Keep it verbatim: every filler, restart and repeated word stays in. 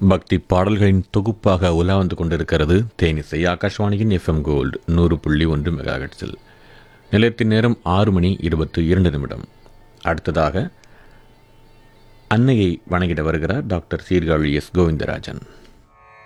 பக்தி பாடல்களின் தொகுப்பாக உலா வந்து கொண்டிருக்கிறது தேனிசை ஆகாஷ்வாணியின் எஃப்எம் கோல்டு நூறு புள்ளி ஒன்று மெகாஹெட்ஸில். நிலையத்தின் நேரம் ஆறு மணி இருபத்தி இரண்டு நிமிடம். அடுத்ததாக அன்னையை வணங்கிட வருகிறார் டாக்டர் சீர்காழி எஸ் கோவிந்தராஜன்.